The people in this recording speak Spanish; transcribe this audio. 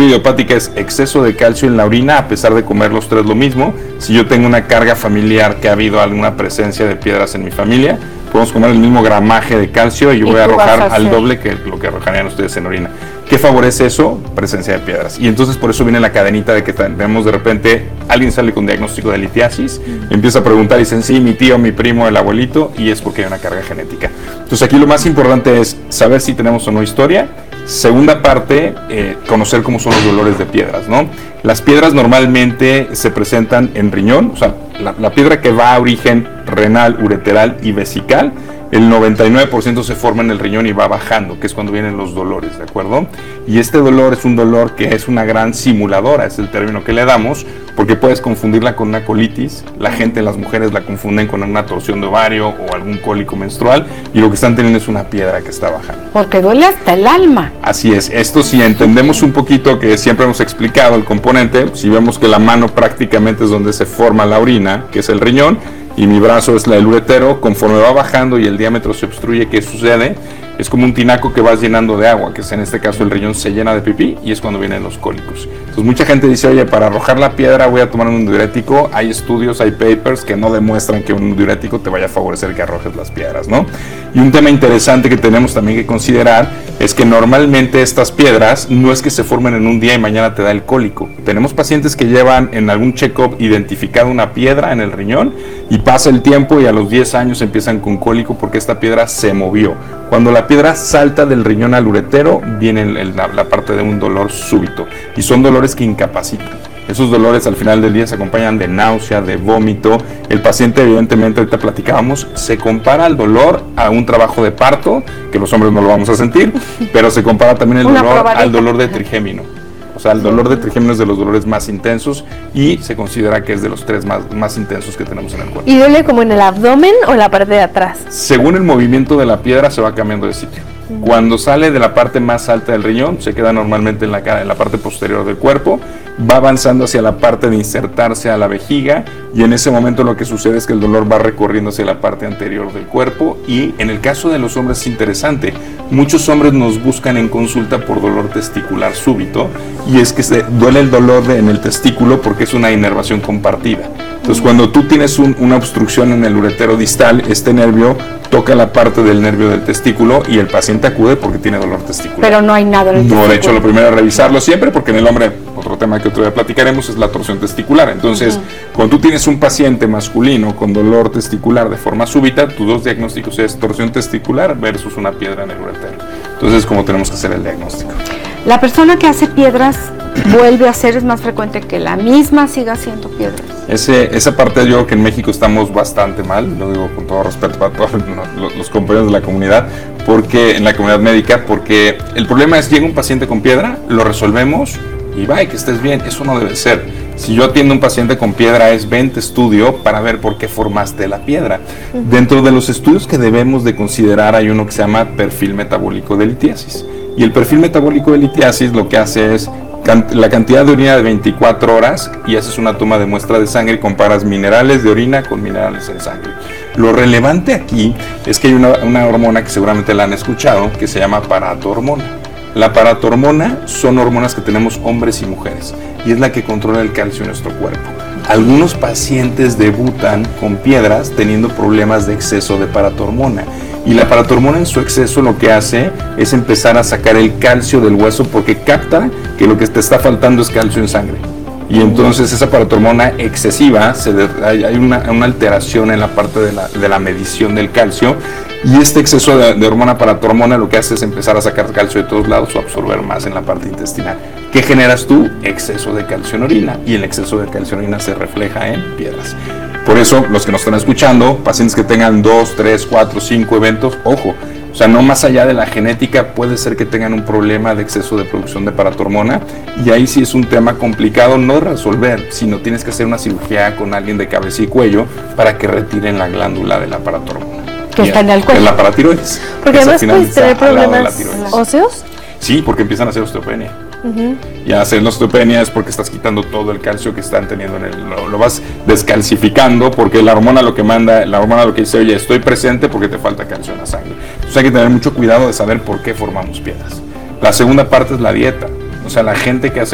fibromialgia idiopática es exceso de calcio en la orina a pesar de comer los tres lo mismo. Si yo tengo una carga familiar que ha habido alguna presencia de piedras en mi familia, podemos comer el mismo gramaje de calcio y yo voy a arrojar al doble que lo que arrojarían ustedes en orina. ¿Qué favorece eso? Presencia de piedras. Y entonces por eso viene la cadenita de que tenemos de repente, alguien sale con diagnóstico de litiasis, empieza a preguntar y dicen, sí, mi tío, mi primo, el abuelito, y es porque hay una carga genética. Entonces aquí lo más importante es saber si tenemos o no historia. Segunda parte, conocer cómo son los dolores de piedras, ¿no? Las piedras normalmente se presentan en riñón, o sea, la piedra que va a origen renal, ureteral y vesical, el 99% se forma en el riñón y va bajando, que es cuando vienen los dolores, ¿de acuerdo? Y este dolor es un dolor que es una gran simuladora, es el término que le damos, porque puedes confundirla con una colitis. La gente, las mujeres la confunden con una torsión de ovario o algún cólico menstrual, y lo que están teniendo es una piedra que está bajando. Porque duele hasta el alma. Así es, esto si entendemos un poquito que siempre hemos explicado el componente, si vemos que la mano prácticamente es donde se forma la orina, que es el riñón, y mi brazo es el uretero, conforme va bajando y el diámetro se obstruye, ¿qué sucede? Es como un tinaco que vas llenando de agua, que es en este caso el riñón se llena de pipí y es cuando vienen los cólicos. Entonces mucha gente dice, oye, para arrojar la piedra voy a tomar un diurético. Hay estudios, hay papers que no demuestran que un diurético te vaya a favorecer que arrojes las piedras, ¿no? Y un tema interesante que tenemos también que considerar es que normalmente estas piedras no es que se formen en un día y mañana te da el cólico. Tenemos pacientes que llevan en algún check-up identificado una piedra en el riñón y pasa el tiempo y a los 10 años empiezan con cólico porque esta piedra se movió. Cuando la piedra salta del riñón al uretero, viene la parte de un dolor súbito y son dolores que incapacitan. Esos dolores al final del día se acompañan de náusea, de vómito. El paciente, evidentemente, ahorita platicábamos, se compara el dolor a un trabajo de parto, que los hombres no lo vamos a sentir, pero se compara también el dolor al dolor de trigémino. O sea, el dolor de trigémino es de los dolores más intensos y se considera que es de los tres más intensos que tenemos en el cuerpo. ¿Y duele como en el abdomen o en la parte de atrás? Según el movimiento de la piedra se va cambiando de sitio. Cuando sale de la parte más alta del riñón, se queda normalmente en la parte posterior del cuerpo, va avanzando hacia la parte de insertarse a la vejiga y en ese momento lo que sucede es que el dolor va recorriendo hacia la parte anterior del cuerpo. Y en el caso de los hombres es interesante, muchos hombres nos buscan en consulta por dolor testicular súbito y es que duele el dolor en el testículo porque es una inervación compartida. Entonces cuando tú tienes una obstrucción en el uretero distal, este nervio toca la parte del nervio del testículo y el paciente acude porque tiene dolor testicular. Pero no hay nada en el testículo. No, de hecho lo primero es revisarlo siempre porque en el hombre, otro tema que otro día platicaremos, es la torsión testicular. Entonces, cuando tú tienes un paciente masculino con dolor testicular de forma súbita, tus dos diagnósticos es torsión testicular versus una piedra en el uretero. Entonces es como tenemos que hacer el diagnóstico. La persona que hace piedras vuelve a hacer, es más frecuente que la misma siga haciendo piedras. Esa parte yo creo que en México estamos bastante mal, lo digo con todo respeto para todos los compañeros de la comunidad, porque en la comunidad médica, porque el problema es llega un paciente con piedra, lo resolvemos y va, y que estés bien. Eso no debe ser. Si yo atiendo a un paciente con piedra es vente estudio para ver por qué formaste la piedra. Dentro de los estudios que debemos de considerar hay uno que se llama perfil metabólico de litiasis. Y el perfil metabólico de litiasis lo que hace es la cantidad de orina de 24 horas y haces una toma de muestra de sangre y comparas minerales de orina con minerales en sangre. Lo relevante aquí es que hay una hormona que seguramente la han escuchado que se llama paratormona. La paratormona son hormonas que tenemos hombres y mujeres y es la que controla el calcio en nuestro cuerpo. Algunos pacientes debutan con piedras teniendo problemas de exceso de paratormona. Y la paratormona en su exceso lo que hace es empezar a sacar el calcio del hueso porque capta que lo que te está faltando es calcio en sangre. Y entonces esa paratormona excesiva, hay una alteración en la parte de la medición del calcio. Y este exceso de hormona paratormona lo que hace es empezar a sacar calcio de todos lados o absorber más en la parte intestinal. ¿Qué generas tú? Exceso de calcio en orina. Y el exceso de calcio en orina se refleja en piedras. Por eso, los que nos están escuchando, pacientes que tengan 2, 3, 4, 5 eventos, ojo, o sea, no más allá de la genética, puede ser que tengan un problema de exceso de producción de paratormona, y ahí sí es un tema complicado no de resolver, sino tienes que hacer una cirugía con alguien de cabeza y cuello para que retiren la glándula de la paratormona. Que está en el cuello. En la paratiroides. Porque además puedes tener problemas óseos. Sí, porque empiezan a hacer osteopenia. Y al hacer la osteopenia es porque estás quitando todo el calcio que están teniendo lo vas descalcificando, porque la hormona lo que dice, oye, estoy presente porque te falta calcio en la sangre. Entonces hay que tener mucho cuidado de saber por qué formamos piedras. La segunda parte es la dieta. O sea, la gente que hace